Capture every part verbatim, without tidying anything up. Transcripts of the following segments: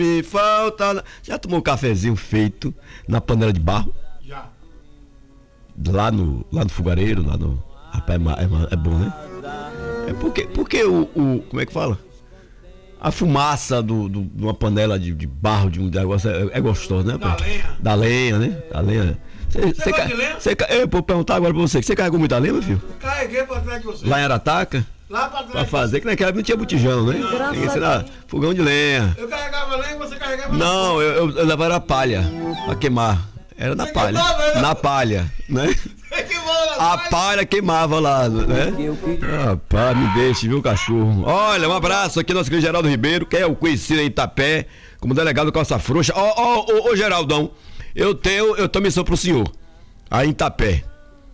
Me falta... Já tomou um cafezinho feito na panela de barro? Já. Lá no, lá no fogareiro, lá no... Rapaz, é, é, é bom, né? É porque, porque o, o... Como é que fala? A fumaça do, do, de uma panela de, de barro, de um negócio, é, é gostoso, né? Da lenha. Da lenha, né? Da lenha. Você gosta de lenha? Cê, eu vou perguntar agora pra você, você carregou muita lenha, meu filho? Carreguei pra trás de você. Lá em Arataca? Lá pra trás. Pra fazer, que naquela época não tinha botijão, né? Tem que ensinar fogão de lenha. Eu carregava lenha e você carregava... Não, eu, eu, eu levava a palha pra queimar. Era na palha. Na palha, né? A palha queimava lá, né? Rapaz, me deixe, viu, cachorro? Olha, um abraço aqui, nosso querido Geraldo Ribeiro, que é o conhecido em Itapé, como delegado do Calça Frouxa. Ó, ó, ô, ô, Geraldão, eu tenho, eu tenho missão pro senhor, aí em Itapé,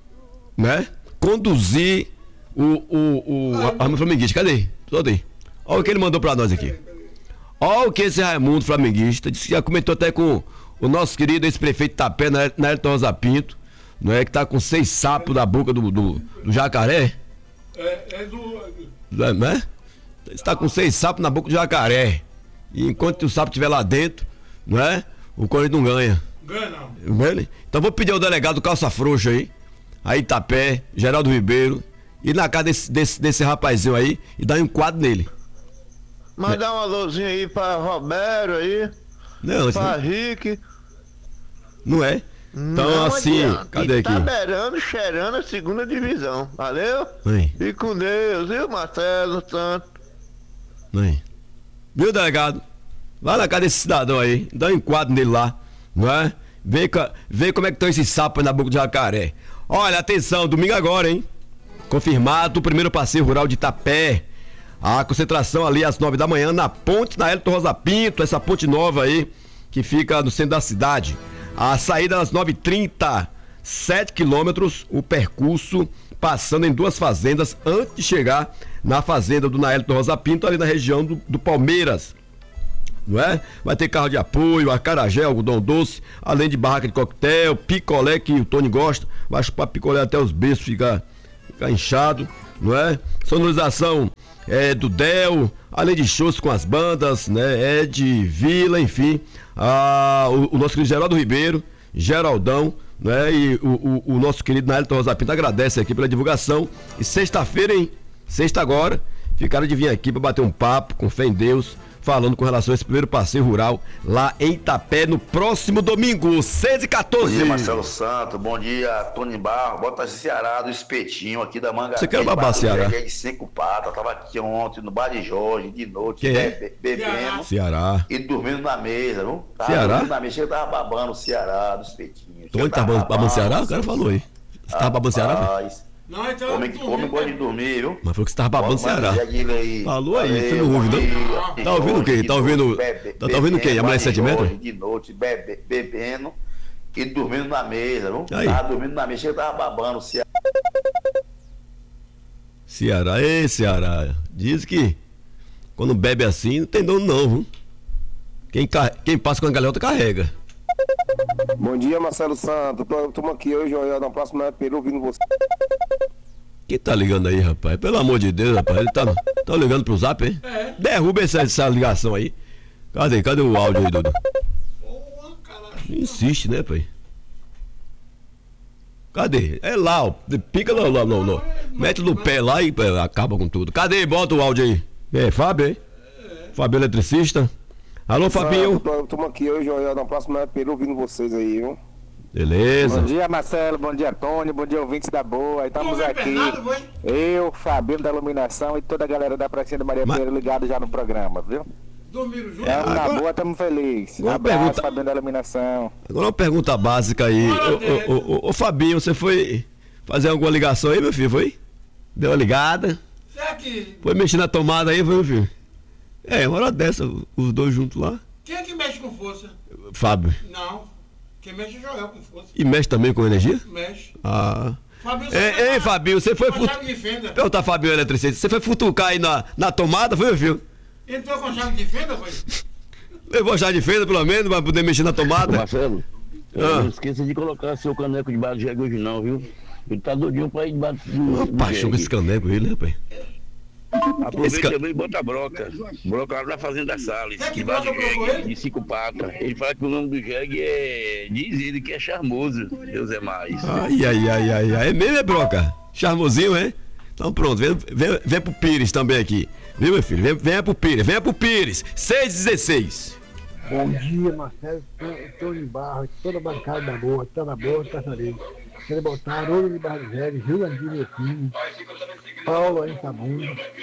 né? Conduzir o, o, o, a Raimundo Flamenguista, cadê? Solta aí. Olha o que ele mandou pra nós aqui. Olha o que esse Raimundo Flamenguista disse, que já comentou até com o nosso querido ex-prefeito Itapé, Nélton Rosa Pinto, não é, que tá com seis sapos na boca do, do, do jacaré? É, é do... É, né? Está com seis sapos na boca do jacaré. E enquanto o sapo estiver lá dentro, não é? O Corinthians não ganha. Ganha não. Então vou pedir ao delegado Calça Frouxa aí, aí Itapé, Geraldo Ribeiro, ir na casa desse, desse, desse rapazinho aí e dar um quadro nele. Mandar um alôzinho aí pra Romero aí, não, pra não. Rick. Não é? Então não assim, adianta. cadê e aqui? Tá beirando, cheirando a segunda divisão, valeu? Aí. E com Deus, viu, Marcelo Santos? Aí. Viu, delegado? Vai na casa desse cidadão aí, dá um enquadro nele lá, não é? Vê, vê como é que estão esses sapos aí na boca do jacaré. Olha, atenção, domingo agora, hein? Confirmado o primeiro passeio rural de Itapé. A concentração ali às nove da manhã na ponte na Nélton Rosa Pinto, essa ponte nova aí, que fica no centro da cidade. A saída às nove e trinta, sete quilômetros, o percurso passando em duas fazendas antes de chegar na fazenda do Nélton Rosa Pinto, ali na região do, do Palmeiras. Não é? Vai ter carro de apoio, acarajé, algodão doce, além de barraca de coquetel, picolé, que o Tony gosta, vai chupar picolé até os beiços ficar, ficar inchado, não é? Sonorização é, do Del, além de shows com as bandas, né? Ed, Vila, enfim. Ah, o, o nosso querido Geraldo Ribeiro, Geraldão, né? E o, o, o nosso querido Nélton Rosa Pinto agradece aqui pela divulgação. E sexta-feira, hein? Sexta agora, ficaram de vir aqui para bater um papo com fé em Deus, falando com relação a esse primeiro passeio rural lá em Itapé no próximo domingo, seis e quatorze. Bom dia, Marcelo Santos, bom dia, Tony Barro, bota Ceará do Espetinho aqui da Manga. Você quer babar Ceará? De cinco patas, tava aqui ontem no Bar de Jorge, de noite, é? bebendo Ceará. E dormindo na mesa, viu? Tava Ceará? Dormindo na mesa, eu tava babando o Ceará do Espetinho. Tony tá babando Ceará? O cara falou aí. Você tava babando Ceará, velho? Não, então. Homem que come gosta de dormir, viu? Mas falou que você tava babando Ceará. Aí. Falou aí, você não ouve, não? Tá ouvindo o quê? Tá ouvindo. Tá, tá ouvindo o quê? Amanhã sete metros? De noite, bebe, bebendo e dormindo na mesa, viu? Aí. Tava dormindo na mesa, eu tava babando o Ceará. Ceará, ei, Ceará. Diz que quando bebe assim, não tem dono, não, viu? Quem, quem passa com a galhota carrega. Bom dia, Marcelo Santos. Estamos aqui hoje, Joel, na próxima Peru, ouvindo você. Quem tá ligando aí, rapaz? Pelo amor de Deus, rapaz. Ele tá, tá ligando pro zap, hein? É. Derruba essa, essa ligação aí. Cadê? Cadê o áudio aí, Dudu? Porra, caralho. Insiste, né, pai? Cadê? É lá, ó. Pica lá, lá, lá, lá. Mete no pé lá e pé, acaba com tudo. Cadê? Bota o áudio aí. É, Fábio, hein? É. Fábio eletricista. Alô, Fabinho. Estamos aqui hoje, Joel, na próxima Peru, ouvindo vocês aí, viu? Beleza. Bom dia, Marcelo, bom dia, Tony, bom dia, ouvintes da Boa. Estamos aqui, Bernardo, eu, Fabinho da Iluminação e toda a galera da Pracinha da Maria Mas... Pereira ligado já no programa, viu? Dormiram junto? É, na Agora... boa, estamos felizes. Agora Abraço, pergunta... Fabinho da Iluminação. Agora uma pergunta básica aí. Ô, ô, ô, ô, Fabinho, você foi fazer alguma ligação aí, meu filho? Foi? Deu uma ligada? Será que... Foi mexer na tomada aí, foi, meu filho? É, uma hora dessa, os dois juntos lá. Quem é que mexe com força? Fábio. Não. Quem mexe é Joel com força. E mexe também com energia? Mexe. Ah. Fabinho, Ei, ei, Fabinho, você foi... Com Fut... chave de fenda. Perguntar, Fabinho, eletricista. Você foi futucar aí na, na tomada, foi, meu filho? Entrou com chave de fenda, foi? Levou a chave de fenda, pelo menos, pra poder mexer na tomada? Marcelo, Ah. não esqueça de colocar seu caneco debaixo do jegue hoje não, viu? Ele tá doidinho pra ir debaixo do... Uma paixão com esse caneco aí, né, rapaz? Aproveita ca- também e bota a broca. Broca lá na Fazenda Salles, É que de Base broca procurou Jegue, ele? de cinco patas. Ele fala que o nome do jegue é. Diz ele que é charmoso, Deus é mais. Ai, ai, ai, ai, ai. É mesmo, é broca? Charmosinho, é? Então pronto, vem, vem, vem pro Pires também aqui. Viu, meu filho? Vem, venha pro Pires, venha pro Pires. seis e dezesseis. Bom dia, Marcelo, Tony Barros, toda a bancada da boa, tá na boa, tá na lei. Quero botar Ouro de Barros Velho, Rio Grande do Sul, Paulo aí, Sabunda,